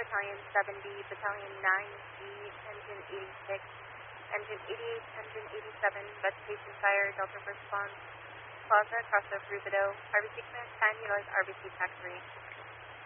Battalion 70, Battalion 9C, Engine 86, Engine 88, Engine 87, Best Station Fire, Delta Response, Plaza, Crossroads, Rubidoux, RBC Command 10, utilize RBC Tac 3.